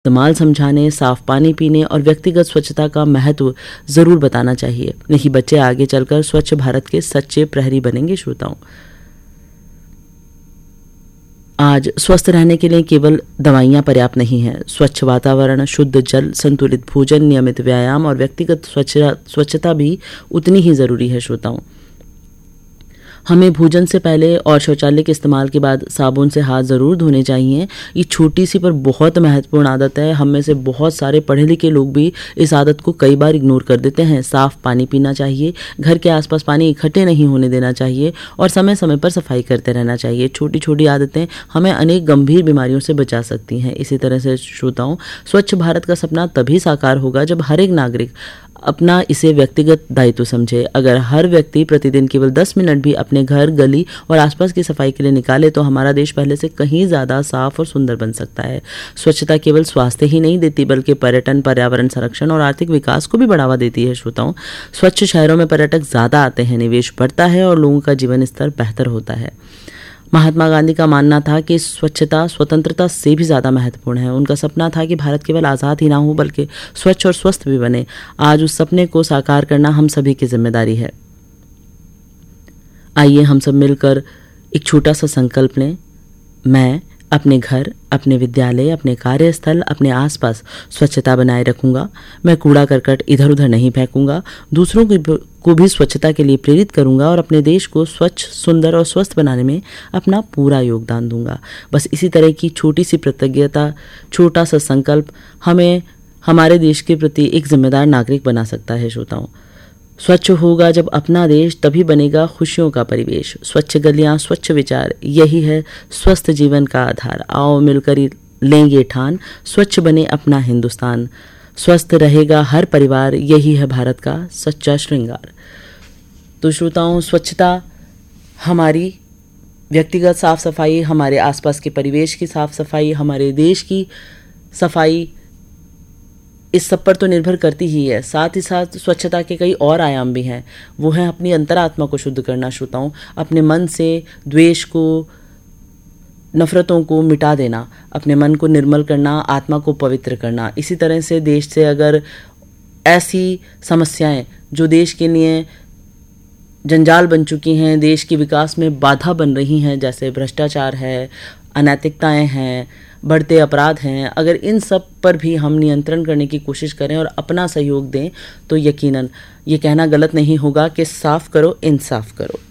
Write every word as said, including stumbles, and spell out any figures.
इस्तेमाल समझाने, साफ पानी पीने और व्यक्तिगत स्वच्छता का महत्व ज़रूर बताना चाहिए। नहीं बच्चे आगे चलकर स्वच्छ भारत के सच्चे प्रहरी बनेंगे। श्रोताओं, आज स्वस्थ रहने के लिए केवल दवाइयाँ पर्याप्त नहीं हैं। स्वच्छ वातावरण, शुद्ध जल, संतुलित भोजन, नियमित व्यायाम और व्यक्तिगत स्वच्छता स्वच्छता भी उतनी ही ज़रूरी है। श्रोताओं, हमें भोजन से पहले और शौचालय के इस्तेमाल के बाद साबुन से हाथ ज़रूर धोने चाहिए। ये छोटी सी पर बहुत महत्वपूर्ण आदत है। हम में से बहुत सारे पढ़े लिखे लोग भी इस आदत को कई बार इग्नोर कर देते हैं। साफ पानी पीना चाहिए, घर के आसपास पानी इकट्ठे नहीं होने देना चाहिए और समय समय पर सफाई करते रहना चाहिए। छोटी छोटी आदतें हमें अनेक गंभीर बीमारियों से बचा सकती हैं। इसी तरह से श्रोताओं, स्वच्छ भारत का सपना तभी साकार होगा जब हर एक नागरिक अपना इसे व्यक्तिगत दायित्व समझे। अगर हर व्यक्ति प्रतिदिन केवल दस मिनट भी अपने घर, गली और आसपास की सफाई के लिए निकाले तो हमारा देश पहले से कहीं ज़्यादा साफ और सुंदर बन सकता है। स्वच्छता केवल स्वास्थ्य ही नहीं देती बल्कि पर्यटन, पर्यावरण संरक्षण और आर्थिक विकास को भी बढ़ावा देती है। श्रोताओं, स्वच्छ शहरों में पर्यटक ज़्यादा आते हैं, निवेश बढ़ता है और लोगों का जीवन स्तर बेहतर होता है। महात्मा गांधी का मानना था कि स्वच्छता स्वतंत्रता से भी ज़्यादा महत्वपूर्ण है। उनका सपना था कि भारत केवल आज़ाद ही ना हो बल्कि स्वच्छ और स्वस्थ भी बने। आज उस सपने को साकार करना हम सभी की जिम्मेदारी है। आइए हम सब मिलकर एक छोटा सा संकल्प लें। मैं अपने घर, अपने विद्यालय, अपने कार्यस्थल, अपने आसपास स्वच्छता बनाए रखूंगा। मैं कूड़ा करकट इधर उधर नहीं फेंकूंगा। दूसरों को भी स्वच्छता के लिए प्रेरित करूंगा और अपने देश को स्वच्छ, सुंदर और स्वस्थ बनाने में अपना पूरा योगदान दूंगा। बस इसी तरह की छोटी सी प्रतिज्ञता, छोटा सा संकल्प हमें हमारे देश के प्रति एक जिम्मेदार नागरिक बना सकता है। श्रोताओं, स्वच्छ होगा जब अपना देश, तभी बनेगा खुशियों का परिवेश। स्वच्छ गलियां, स्वच्छ विचार, यही है स्वस्थ जीवन का आधार। आओ मिलकर लेंगे ठान, स्वच्छ बने अपना हिंदुस्तान। स्वस्थ रहेगा हर परिवार, यही है भारत का सच्चा श्रृंगार। तो श्रोताओं, स्वच्छता हमारी व्यक्तिगत साफ सफाई, हमारे आसपास के परिवेश की साफ सफाई, हमारे देश की सफाई, इस सब पर तो निर्भर करती ही है। साथ ही साथ स्वच्छता के कई और आयाम भी हैं। वो हैं अपनी अंतरात्मा को शुद्ध करना। श्रोताओं, अपने मन से द्वेष को, नफरतों को मिटा देना, अपने मन को निर्मल करना, आत्मा को पवित्र करना। इसी तरह से देश से अगर ऐसी समस्याएं जो देश के लिए जंजाल बन चुकी हैं, देश के विकास में बाधा बन रही हैं, जैसे भ्रष्टाचार है, अनैतिकताएं हैं, बढ़ते अपराध हैं, अगर इन सब पर भी हम नियंत्रण करने की कोशिश करें और अपना सहयोग दें तो यकीनन ये कहना गलत नहीं होगा कि साफ करो, इंसाफ करो।